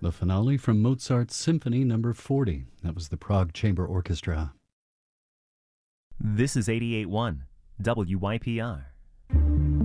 The finale from Mozart's Symphony No. 40. That was the Prague Chamber Orchestra. This is 88.1 WYPR.